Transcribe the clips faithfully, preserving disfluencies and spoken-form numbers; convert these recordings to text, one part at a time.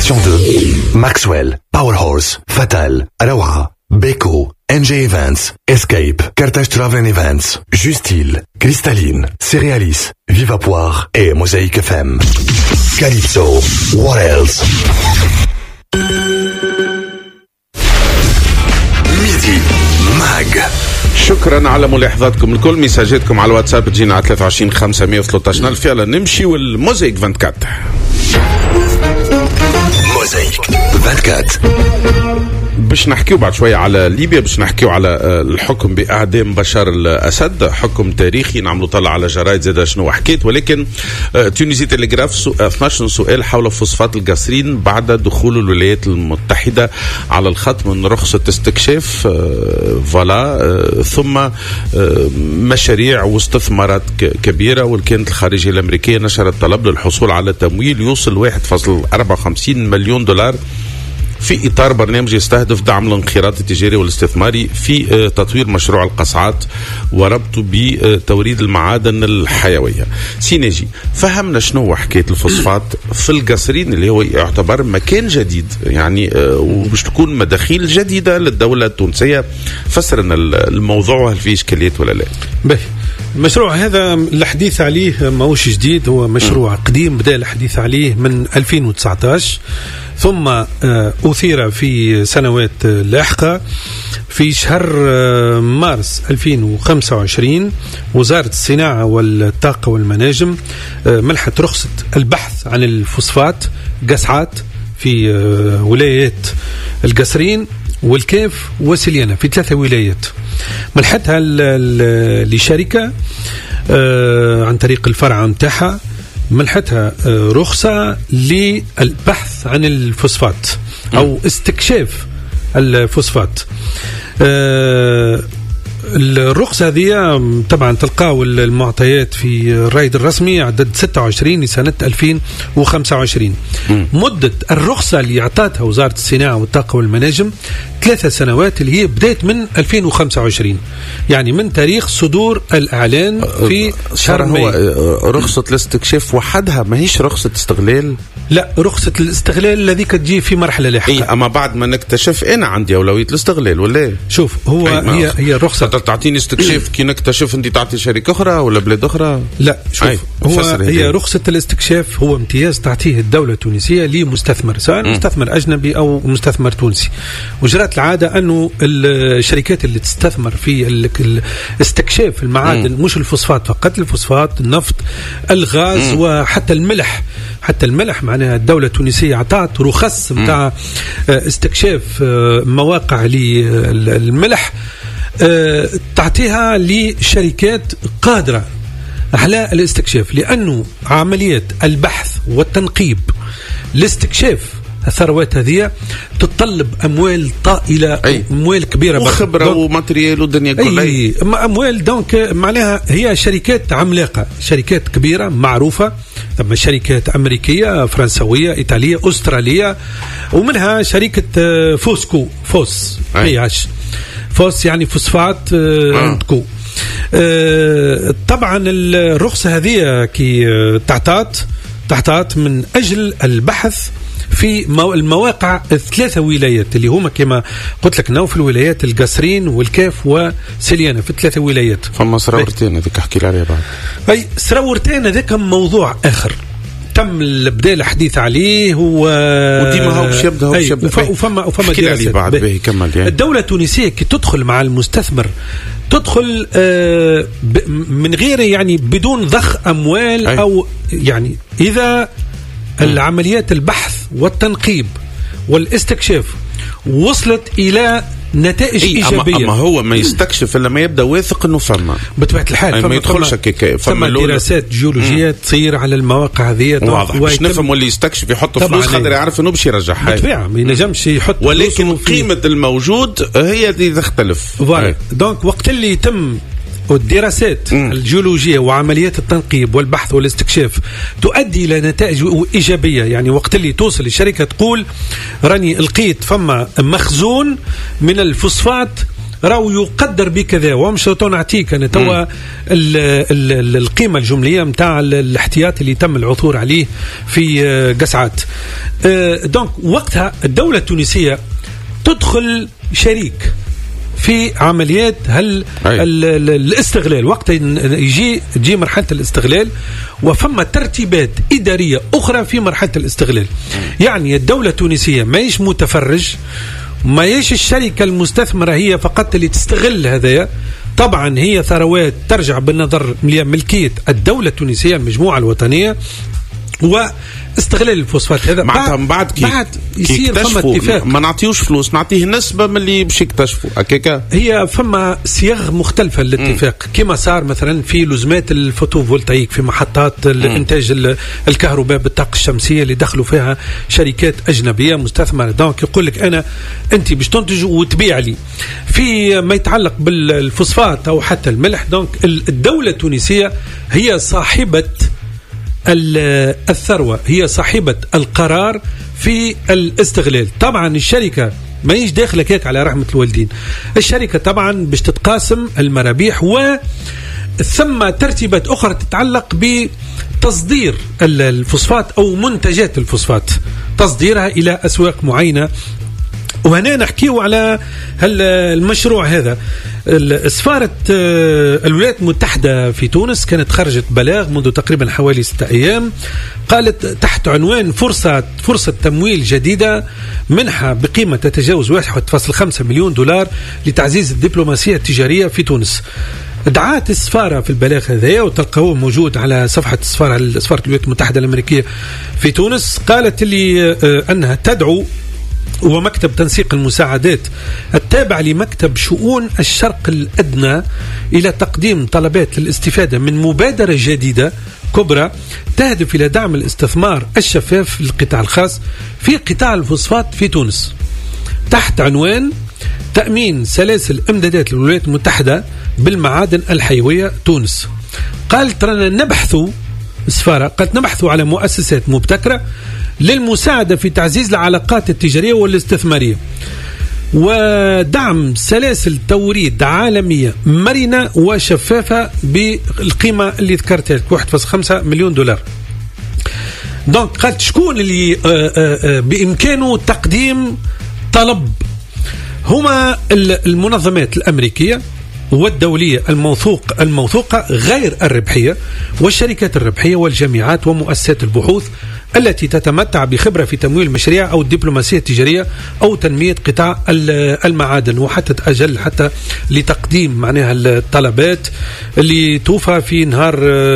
Station deux, Maxwell, Powerhorse, Fatal, Arawa, Beko, N J Events, Escape, Carthage Travel and Events, Justil, Cristalline, Cerealis, Vivapoire et Mosaic F M. Calypso, what else? Midi Mag. شكرا على ملاحظاتكم الكل. مساجاتكم على الواتساب تجينا على ثلاثة وعشرين خمسمية وثلاثة عشر. فعلا نمشي والموزايك أربعة وعشرين. موزايك أربعة وعشرين. باش نحكيو بعد شوية على ليبيا، باش نحكيو على الحكم بإعدام بشار الأسد، حكم تاريخي نعملو طلع على جرايد زاد شنو حكيت. ولكن تونسي تلغراف اثناش سؤال حول فوسفات القصرين بعد دخول الولايات المتحدة على الخط من رخصة استكشاف فوالا ثم مشاريع واستثمارات كبيرة. والكانت الخارجية الأمريكية نشرت طلب للحصول على تمويل يوصل واحد فاصلة أربعة وخمسين مليون دولار في إطار برنامج يستهدف دعم الانخراط التجاري والاستثماري في تطوير مشروع القصعات وربطه بتوريد المعادن الحيوية. سيناجي فهمنا شنو حكاية الفوسفات في القصرين اللي هو يعتبر مكان جديد يعني وباش تكون مداخيل جديدة للدولة التونسية. فسرنا الموضوع هل فيه إشكاليات ولا لا؟ باهي. المشروع هذا الحديث عليه ماهوش جديد، هو مشروع م. قديم بدأ الحديث عليه من ألفين وتسعة عشر ثم أثير في سنوات لاحقة. في شهر مارس ألفين وخمسة وعشرين وزارة الصناعة والطاقة والمناجم منحت رخصة البحث عن الفوسفات قصعات في ولايات القصرين والكاف وسليانة في ثلاثة ولايات. منحتها لشركة عن طريق الفرع متاعها، منحتها رخصة للبحث عن الفوسفات أو استكشاف الفوسفات. الرخصة هذه طبعا تلقاو المعطيات في الرائد الرسمي عدد ستة وعشرين لسنة ألفين وخمسة وعشرين. م. مدة الرخصة اللي أعطتها وزارة الصناعة والطاقة والمناجم ثلاثة سنوات اللي هي بداية من ألفين وخمسة وعشرين، يعني من تاريخ صدور الإعلان في شهر ماي. رخصة الاستكشاف وحدها ما هيش رخصة استغلال؟ لا، رخصة الاستغلال الذي تجي في مرحلة لاحقة. إيه أما بعد ما نكتشف أنا عندي أولوية الاستغلال ولا؟ شوف هو هي هي الرخصة تعطيني استكشاف كي نكتشف أنت تعطي شركة أخرى ولا بلاد أخرى؟ لا شوف هو هي رخصة الاستكشاف هو امتياز تعطيه الدولة التونسية لمستثمر سواء م. مستثمر أجنبي أو مستثمر تونسي. وجرت العادة أنه الشركات اللي تستثمر في استكشاف المعادن م. مش الفوسفات فقط، الفوسفات، النفط، الغاز م. وحتى الملح. حتى الملح معناها الدولة التونسية عطات رخص متاع استكشاف مواقع للملح أه تعطيها لشركات قادرة على الاستكشاف، لأنه عمليات البحث والتنقيب لاستكشاف الثروات هذه تتطلب أموال طائلة، أي. أموال كبيرة وخبرة وماتريال والدنيا كلها، أي أموال. دونك معناها هي شركات عملاقة، شركات كبيرة معروفة، ثم شركات أمريكية، فرنسوية، إيطالية، أسترالية، ومنها شركة فوسكو فوس بي عش فوس يعني فوسفات عندكو. آه. طبعا الرخصة هذه كي تعطات تعطات من أجل البحث في المواقع الثلاثة ولايات اللي هما كما قلت لك ناو في الولايات القصرين والكاف وسليانة في الثلاثة ولايات. فما سراورتين هذيك احكي لي عليها بعد. أي سراورتين هذاك موضوع آخر تم البداية الحديث عليه هو وديما هو باش يبدا هو باش يبدا وفما وفما دراسات بعد به كمل يعني. الدولة التونسية كي تدخل مع المستثمر تدخل آه من غير يعني بدون ضخ أموال أي. أو يعني إذا العمليات البحث والتنقيب والاستكشاف وصلت إلى نتائج إيه إيجابية. أما هو ما يستكشف إلا ما يبدأ واثق إنه فما بطبيعة الحال ما يدخلش كيكا فما دراسات جيولوجية تصير على المواقع هذه واضح باش نفهم واللي يستكشف يحط فلوس خاطر يعرف إنه باش يرجعها بالطبيعة ما ينجمش يحط، ولكن قيمة الموجود هي اللي تختلف. دونك وقت اللي يتم والدراسات م. الجيولوجية وعمليات التنقيب والبحث والاستكشاف تؤدي إلى نتائج إيجابية، يعني وقت اللي توصل الشركة تقول راني لقيت فما مخزون من الفوسفات راهو يقدر بكذا ومش نعطيك انا توا القيمه الجمليه نتاع الاحتياطي اللي تم العثور عليه في قسعات. دونك وقتها الدوله التونسيه تدخل شريك في عمليات هل الاستغلال، وقت يجي تجي مرحله الاستغلال وفما ترتيبات اداريه اخرى في مرحله الاستغلال. يعني الدوله التونسيه ماهيش متفرج، ما يش الشركة المستثمرة هي فقط اللي تستغل هذايا. طبعا هي ثروات ترجع بالنظر لملكية الدولة التونسية المجموعة الوطنية، واستغلال الفوسفات هذا بعد بعد كي بعد يصير فما اتفاق. ما نعطيوش فلوس، نعطيه نسبة من اللي باش يكتشفوا هكاكا. هي فما صيغ مختلفة للاتفاق، كما صار مثلا في لزمات الفوتوفولتايك في محطات الانتاج الكهرباء بالطاقة الشمسية اللي دخلوا فيها شركات أجنبية مستثمرة. دونك يقول لك أنا أنت باش تنتج وتبيع لي. في ما يتعلق بالفوسفات أو حتى الملح، دونك الدولة التونسية هي صاحبة الثروة، هي صاحبة القرار في الاستغلال. طبعا الشركة ما يجي داخل كيك على رحمة الوالدين، الشركة طبعا باش تتقاسم المرابح، وثم ترتيبات أخرى تتعلق بتصدير الفوسفات أو منتجات الفوسفات، تصديرها إلى أسواق معينة. وهنا نحكيه على المشروع هذا. سفارة الولايات المتحدة في تونس كانت خرجت بلاغ منذ تقريبا حوالي ستة أيام، قالت تحت عنوان فرصة فرصة تمويل جديدة، منحة بقيمة تتجاوز واحد فاصلة خمسة مليون دولار لتعزيز الدبلوماسية التجارية في تونس. دعات السفارة في البلاغ هذا وتلقوه موجود على صفحة السفارة سفارة الولايات المتحدة الأمريكية في تونس. قالت اللي أنها تدعو ومكتب تنسيق المساعدات التابع لمكتب شؤون الشرق الأدنى إلى تقديم طلبات للاستفادة من مبادرة جديدة كبرى تهدف إلى دعم الاستثمار الشفاف للقطاع الخاص في قطاع الفوسفات في تونس، تحت عنوان تأمين سلاسل إمدادات الولايات المتحدة بالمعادن الحيوية تونس. قالت رانا نبحث السفارة قالت نبحث على مؤسسات مبتكرة للمساعدة في تعزيز العلاقات التجارية والاستثمارية ودعم سلاسل توريد عالمية مرنة وشفافة بالقيمة اللي ذكرتها واحد فاصلة خمسة مليون دولار. دونك قالت شكون اللي بإمكانه تقديم طلب؟ هما المنظمات الأمريكية والدولية الموثوق الموثوقة غير الربحية والشركات الربحية والجامعات ومؤسسات البحوث التي تتمتع بخبرة في تمويل مشاريع أو الدبلوماسية التجارية أو تنمية قطاع المعادن، وحتى تأجل حتى لتقديم معناها الطلبات اللي توفى في نهار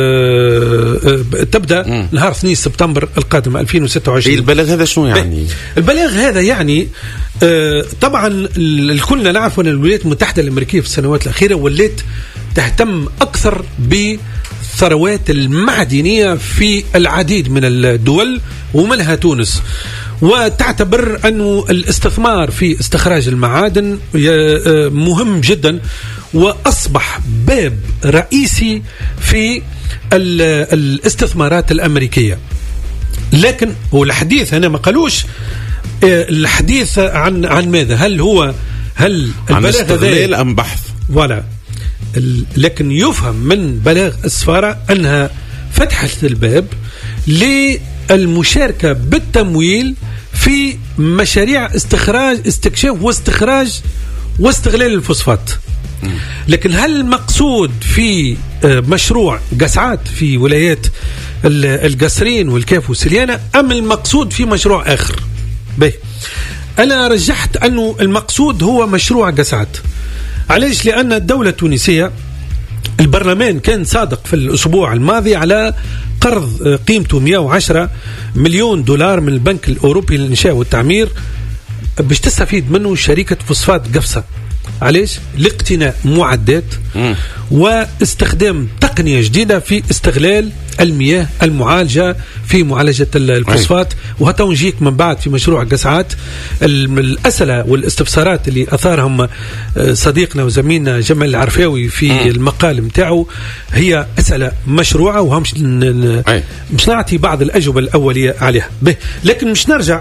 تبدأ م. نهار اثنين سبتمبر القادم ألفين وستة وعشرين. البلاغ هذا شنو يعني؟ البلاغ هذا يعني طبعا كلنا نعرف أن الولايات المتحدة الأمريكية في السنوات الأخيرة وليت تهتم أكثر بالثروات المعدنية في العديد من الدول ومنها تونس، وتعتبر أنه الاستثمار في استخراج المعادن مهم جدا وأصبح باب رئيسي في الاستثمارات الأمريكية. لكن والحديث هنا ما قالوش الحديث عن عن ماذا؟ هل هو هل عن استغلال أم بحث؟ ولا لكن يفهم من بلاغ السفارة أنها فتحت الباب للمشاركة بالتمويل في مشاريع استخراج استكشاف واستخراج واستغلال الفوسفات. لكن هل المقصود في مشروع قسعات في ولايات القصرين والكاف والسليانة أم المقصود في مشروع آخر؟ بيه أنا رجحت أنه المقصود هو مشروع قسعات. علاش؟ لأن الدولة التونسية البرلمان كان صادق في الأسبوع الماضي على قرض قيمته مئة وعشرة مليون دولار من البنك الأوروبي للإنشاء والتعمير باش تستفيد منه شركة فوسفات قفصة. علاش؟ لاقتناء معدات م. واستخدام تقنية جديدة في استغلال المياه المعالجة في معالجة الفوسفات. وهتا نجيك من بعد في مشروع قسعات الأسئلة والاستفسارات اللي أثارهم صديقنا وزميلنا جمال العرفاوي في م. المقال متاعه، هي أسئلة مشروعة وهمش مش نعطي بعض الأجوبة الأولية عليها. به لكن مش نرجع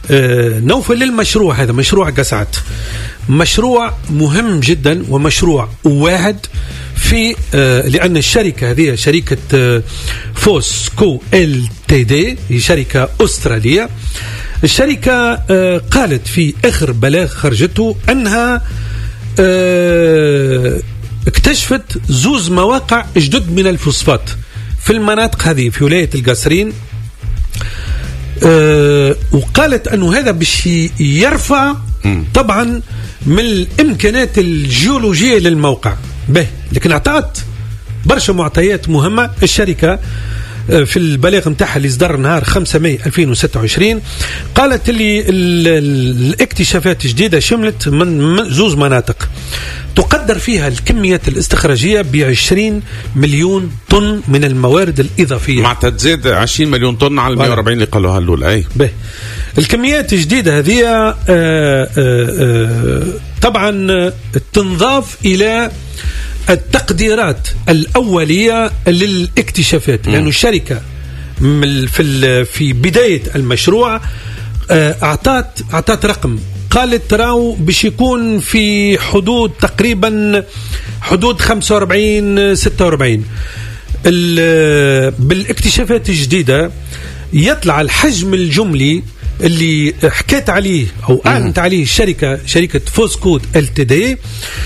نوفل للمشروع هذا، مشروع قسعت، مشروع مهم جدا ومشروع واحد في لأن الشركة هذه شركة فوسكو ال تي دي، هي شركة أسترالية. الشركة قالت في آخر بلاغ خرجته أنها اكتشفت زوز مواقع جدد من الفوسفات في المناطق هذه في ولاية القصرين، أه وقالت أنه هذا باش يرفع طبعا من الإمكانات الجيولوجية للموقع به. لكن أعطت برشا معطيات مهمة الشركة في البلاغ متاعها اللي صدر نهار خمسة ماي ألفين وستة وعشرين. قالت اللي الاكتشافات الجديدة شملت من زوز مناطق تقدر فيها الكميات الاستخراجية بعشرين مليون طن من الموارد الإضافية. مع تزيد عشرين مليون طن على المئة وأربعين اللي قالوها الأولى. أي به الكميات الجديدة هذه آآ آآ طبعا تنضاف إلى التقديرات الأولية للاكتشافات، لأن الشركة في في بداية المشروع أعطت أعطت رقم، قالت تراو باش يكون في حدود تقريبا حدود خمسة وأربعين ستة وأربعين. بالاكتشافات الجديدة يطلع الحجم الجملي اللي حكيت عليه أو أعلنت عليه الشركة شركة فوسكو ال تي دي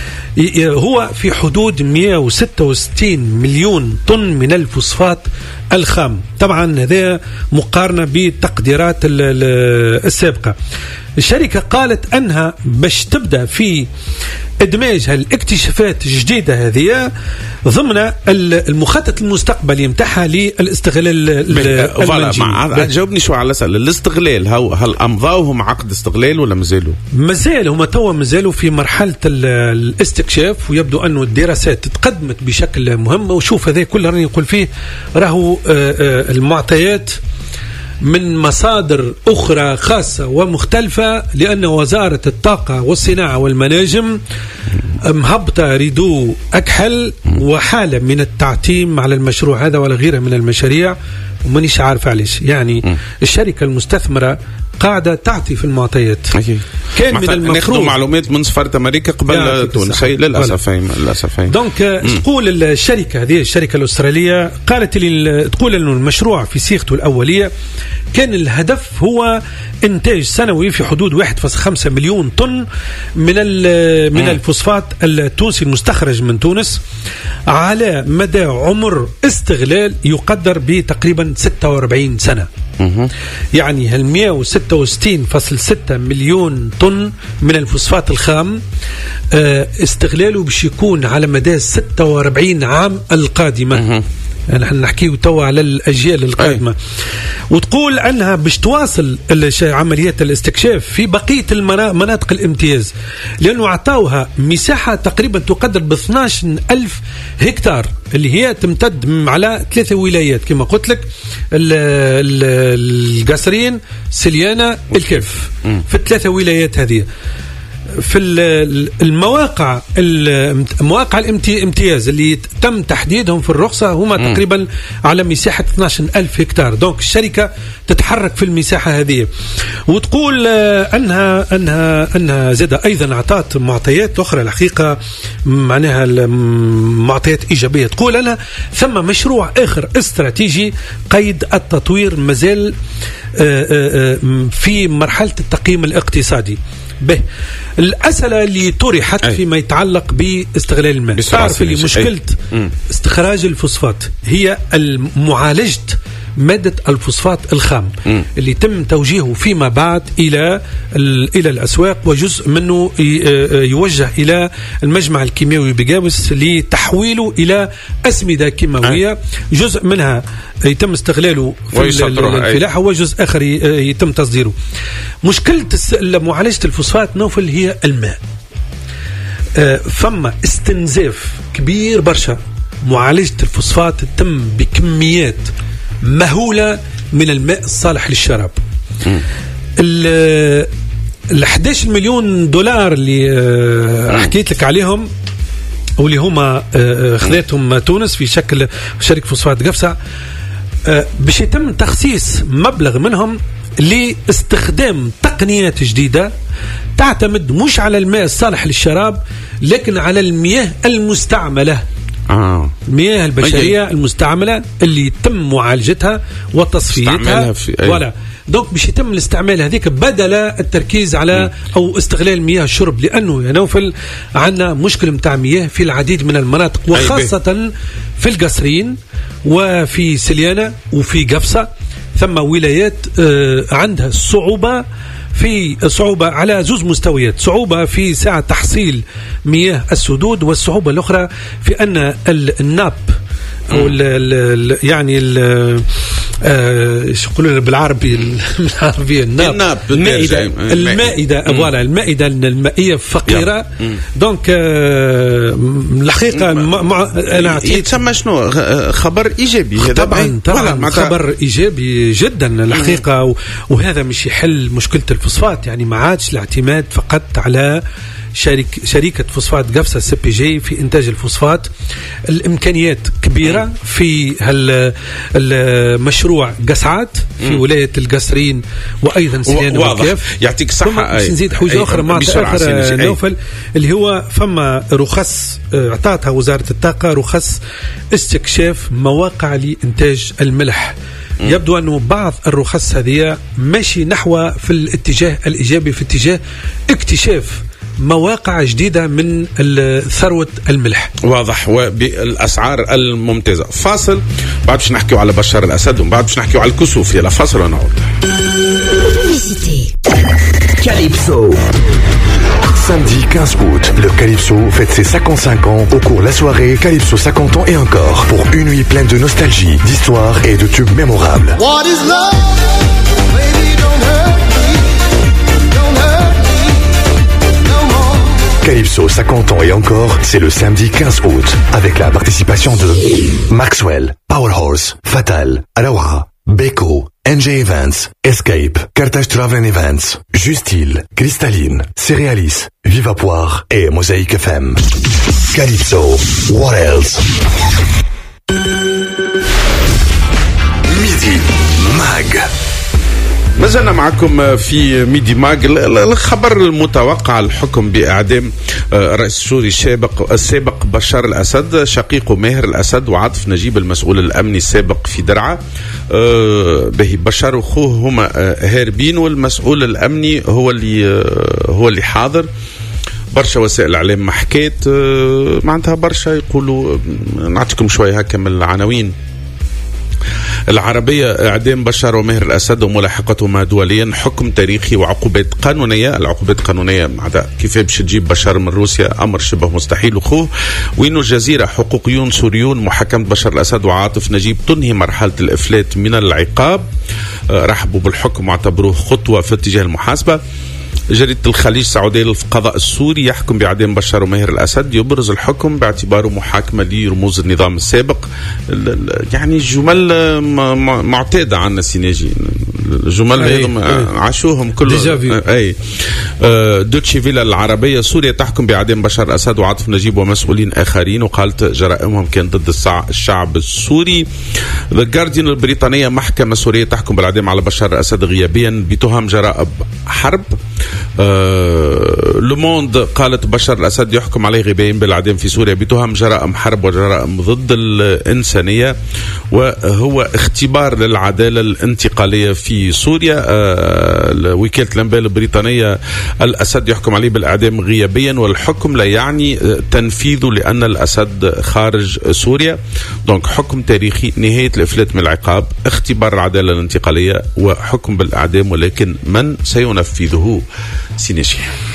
هو في حدود مئة وستة وستين مليون طن من الفوسفات الخام. طبعا هذا مقارنة بالتقديرات السابقة. الشركة قالت أنها باش تبدأ في إدماج هالاكتشافات الجديدة هذه ضمن المخطط المستقبلي متاعها للاستغلال المنجمي. جاوبني شو على الأسئلة. الاستغلال هل أمضاوهم عقد استغلال ولا مازالوا؟ مازال هم توا مازالوا في مرحلة الاستكشاف، ويبدو أنه الدراسات تقدمت بشكل مهم. وشوف هذا كل راني يقول فيه راهو المعطيات من مصادر أخرى خاصة ومختلفة، لأن وزارة الطاقة والصناعة والمناجم مهبطة ريدو أكحل وحالة من التعتيم على المشروع هذا ولا غيره من المشاريع، ومانيش عارف علاش. يعني م. الشركة المستثمرة قاعدة تعطي في المعطيات. كان من المفروض معلومات من سفارة أمريكا قبل تونس للأسف. للأسف دونك تقول الشركة هذه الشركة الأسترالية قالت لي تقول إنه المشروع في صيغته الأولية كان الهدف هو إنتاج سنوي في حدود واحد فاصلة خمسة مليون طن من من م. الفوسفات التونسي المستخرج من تونس على مدى عمر استغلال يقدر بتقريبا ستة وأربعين سنة. يعني هال مئة وستة وستين فاصلة ستة مليون طن من الفوسفات الخام استغلاله باش يكون على مدى ستة وأربعين عام القادمة. نحن نحكيه توا على الأجيال القادمة. وتقول أنها باش تواصل عمليات الاستكشاف في بقية المناطق الامتياز، لأنه عطاوها مساحة تقريبا تقدر ب اثناش ألف هكتار اللي هي تمتد على ثلاثة ولايات كما قلت لك، القصرين سليانة الكف، في الثلاثة ولايات هذه. في المواقع مواقع الامتياز اللي تم تحديدهم في الرخصة هما م. تقريبا على مساحة اثناش ألف هكتار. دونك الشركة تتحرك في المساحة هذه. وتقول أنها أنها أنها زاد أيضا أعطت معطيات أخرى الحقيقة معناها معطيات إيجابية. تقول أنها ثم مشروع آخر استراتيجي قيد التطوير مازال في مرحلة التقييم الاقتصادي. به الأسئلة اللي طرحت فيما يتعلق باستغلال الماء، تعرف اللي مشكلة استخراج الفوسفات هي معالجة مادة الفوسفات الخام م. اللي تم توجيهه فيما بعد إلى إلى الأسواق، وجزء منه يوجه إلى المجمع الكيميائي بجابس لتحويله إلى أسمدة كيماوية. جزء منها يتم استغلاله في الفلاحة وجزء آخر يتم تصديره. مشكلة معالجة الفوسفات نوفل هي الماء. فما استنزاف كبير برشا. معالجة الفوسفات تتم بكميات مهولة من الماء الصالح للشراب. ال أحد عشر مليون دولار اللي حكيت لك عليهم واللي هما خذتهم تونس في شكل شركة فوسفات قفصة باش يتم تخصيص مبلغ منهم لاستخدام تقنيات جديدة تعتمد مش على الماء الصالح للشراب لكن على المياه المستعملة. آه. المياه البشرية أي. المستعملة اللي يتم معالجتها وتصفيتها ولا دونك باش يتم الاستعمال هذيك بدل التركيز على م. أو استغلال مياه الشرب، لأنه يا نوفل عندنا مشكلة متاع مياه في العديد من المناطق وخاصة في القصرين وفي سليانة وفي قفصة، ثم ولايات آه عندها صعوبة في صعوبة على زوز مستويات، صعوبة في ساعة تحصيل مياه السدود، والصعوبة الأخرى في أن الناب أو ال ال يعني ال ايش يقولون بالعربي بالعربية الناب, الناب المائدة المائدة فوالا المائدة المائية فقيرة. دونك الحقيقة أنا يتسمى شنو خبر إيجابي هذا طبعا طبعا خبر إيجابي جدا الحقيقة، وهذا مش يحل مشكلة الفوسفات، يعني ما عادش الاعتماد فقط على شريك شركة فوسفات قفصة سي بي جي في إنتاج الفوسفات. الإمكانيات كبيرة في المشروع قسعات في ولاية القصرين وأيضا سليانة وكيف. يعطيك الصحة. نزيد حاجة أخرى مع آخر نوفل اللي هو فما رخص اعطتها وزارة الطاقة، رخص استكشاف مواقع لإنتاج الملح. يبدو أنه بعض الرخص هذه ماشي نحو في الاتجاه الإيجابي، في اتجاه اكتشاف مواقع جديدة من ثروة الملح. واضح وبالأسعار الممتازة. فاصل بعد باش نحكيو على بشار الأسد وبعد باش نحكيو على الكسوف. يلا فاصل ونعود. Calypso. Samedi quinze août, le Calypso fête ses cinquante-cinq ans au cours de la soirée Calypso cinquante ans et encore pour une nuit pleine de nostalgie, d'histoire et de tubes mémorables. What is love? Baby, don't hurt me. Don't hurt me no more. Calypso cinquante ans et encore, c'est le samedi quinze août avec la participation de Maxwell, Powerhorse, Fatal, Arawa, Beko, N J Events, Escape, Carthage Travel Events, Justil, Cristalline, Cerealis, Viva Poire et Mosaic F M. Calypso, what else? Midi Mag. ما زلنا معكم في ميدي ماج. الخبر المتوقع الحكم بإعدام الرئيس السوري السابق السابق بشار الأسد، شقيقه ماهر الأسد وعاطف نجيب المسؤول الأمني السابق في درعا. به بشار وأخوه هما هاربين والمسؤول الأمني هو اللي هو اللي حاضر. برشا وسائل الإعلام ما حكيت معناتها برشا يقولوا نعطيكم شوية هكا من العناوين. العربية: إعدام بشار وماهر الأسد وملاحقتهما دوليا، حكم تاريخي وعقوبات قانونية. العقوبات القانونية معناتها كيف باش تجيب بشار من روسيا أمر شبه مستحيل. أخوه وينو الجزيرة: حقوقيون سوريون محاكمة بشار الأسد وعاطف نجيب تنهي مرحلة الإفلات من العقاب. رحبوا بالحكم واعتبروه خطوة في اتجاه المحاسبة. جريدة الخليج السعودية للقضاء السوري: يحكم بإعدام بشار وماهر الأسد، يبرز الحكم باعتباره محاكمة لرموز النظام السابق. يعني جمل معتادة عنا سيناجي، جمل أي عاشوهم كلهم. أي دوتشي فيلا العربية: سوريا تحكم بإعدام بشار الأسد وعاطف نجيب ومسؤولين آخرين وقالت جرائمهم كان ضد الشعب السوري. ذا جارديان البريطانية: محكمة سورية تحكم بالإعدام على بشار الأسد غيابيا بتهم جرائم حرب. لو موند قالت بشار الأسد يحكم عليه غيابيا بالإعدام في سوريا بتهم جرائم حرب وجرائم ضد الإنسانية، وهو اختبار للعدالة الانتقالية في سوريا. وكالة الأنباء البريطانية: الأسد يحكم عليه بالإعدام غيابيا والحكم لا يعني تنفيذه لأن الأسد خارج سوريا. دونك حكم تاريخي، نهاية الإفلات من العقاب، اختبار العدالة الانتقالية وحكم بالإعدام، ولكن من سينفذه؟ سينيشي.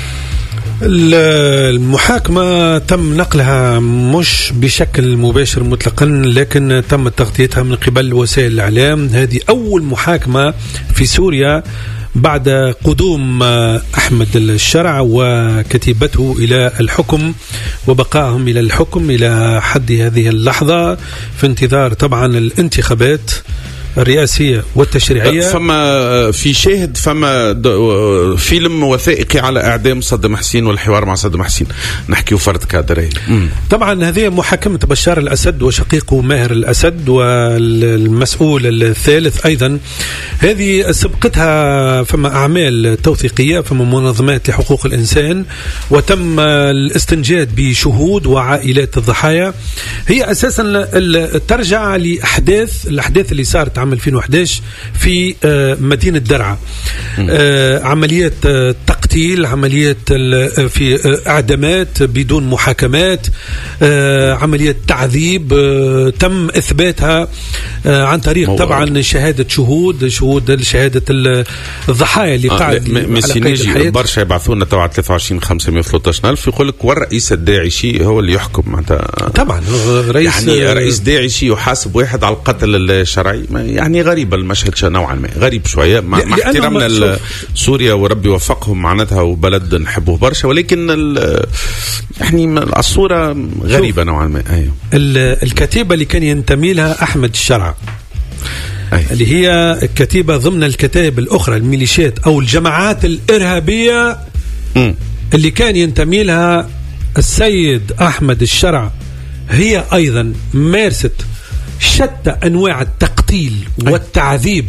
المحاكمة تم نقلها مش بشكل مباشر مطلقا، لكن تم تغطيتها من قبل وسائل الإعلام. هذه أول محاكمة في سوريا بعد قدوم أحمد الشرع وكتيبته إلى الحكم وبقائهم إلى الحكم إلى حد هذه اللحظة في انتظار طبعا الانتخابات الرئاسية والتشريعية. فما في شاهد فما فيلم وثائقي على إعدام صدام حسين والحوار مع صدام حسين، نحكي فرد كادرين. طبعا هذه محاكمة بشار الأسد وشقيقه ماهر الأسد والمسؤول الثالث أيضا، هذه سبقتها فما أعمال توثيقية، فما منظمات لحقوق الإنسان، وتم الاستنجاد بشهود وعائلات الضحايا. هي أساسا ترجع لأحداث الأحداث اللي صارت عام ألفين وإحدى عشر في مدينة درعا، عمليات تقتيل، عمليات في إعدامات بدون محاكمات، عمليات تعذيب تم إثباتها عن طريق طبعا شهادة شهود شهود شهادة الضحايا اللي قاعد مسينيجي برشا يبعثونا تبع ثلاثة وعشرين خمسمائة وثلاثة عشر ألف يقول لك والرئيس الداعشي هو اللي يحكم معناتها. طبعا رئيس يعني رئيس داعشي يحاسب واحد على القتل الشرعي، يعني غريب المشهد نوعا ما، غريب شويه مع احترامنا سوريا وربي وفقهم معناتها وبلد نحبوه برشا، ولكن يعني الصوره غريبه نوعا ما. ايوه الكتيبه اللي كان ينتمي لها احمد الشرع، أيوة. اللي هي كتيبه ضمن الكتائب الاخرى الميليشيات او الجماعات الارهابيه م. اللي كان ينتمي لها السيد أحمد الشرع، هي أيضا مارست شتى أنواع التقتيل والتعذيب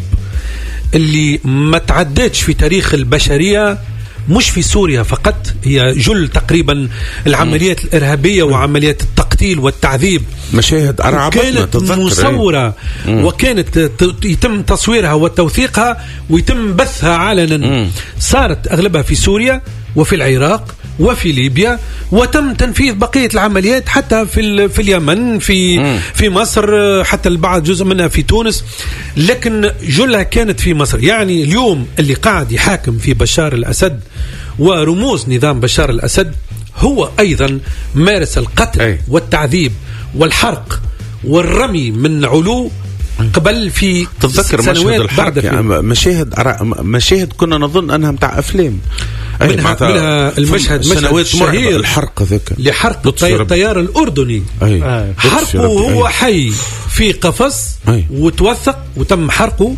اللي ما تعدتش في تاريخ البشرية، مش في سوريا فقط، هي جل تقريبا العمليات الإرهابية وعمليات التقتيل والتعذيب مشاهد كانت مصورة وكانت يتم تصويرها وتوثيقها ويتم بثها علنا. صارت أغلبها في سوريا وفي العراق وفي ليبيا، وتم تنفيذ بقية العمليات حتى في في اليمن، في م. في مصر، حتى البعض جزء منها في تونس، لكن جلها كانت في مصر. يعني اليوم اللي قاعد يحاكم في بشار الأسد ورموز نظام بشار الأسد هو أيضا مارس القتل أي. والتعذيب والحرق والرمي من علو قبل في تتذكر مشاهد الحرق، يعني مشاهد مشاهد كنا نظن أنها متاع أفلام، منها, منها المشهد سنوات الشهير الحرق ذاك لحرق الطيار الأردني، أي. حرقه هو حي في قفص أي. وتوثق وتم حرقه،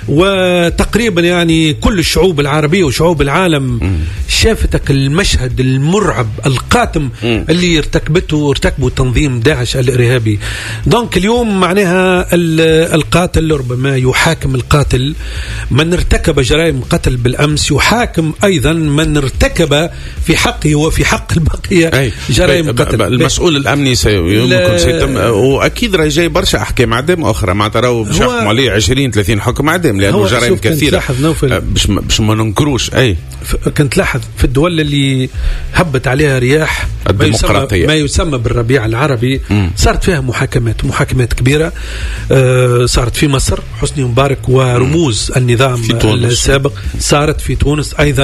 وتقريبا يعني كل الشعوب العربية وشعوب العالم م. شافتك المشهد المرعب القاتم م. اللي ارتكبته ارتكبه تنظيم داعش الإرهابي. دونك اليوم معناها القاتل ربما يحاكم القاتل، من ارتكب جرائم قتل بالأمس يحاكم أيضا من ارتكب في حقه وفي حق البقية جرائم قتل. المسؤول الأمني سيمكن سيتم، وأكيد راي جاي برشا أحكام إعدام أخرى مع تراو بشحكم عليه عشرين ثلاثين حكم إعدام لأنه جرائم كثيرة باش باش ما ننكروش. أي كنت لاحظ في الدول اللي هبت عليها رياح ما يسمى, ما يسمى بالربيع العربي م. صارت فيها محاكمات محاكمات كبيرة. آه صارت في مصر حسني مبارك ورموز م. النظام السابق، صارت في تونس أيضا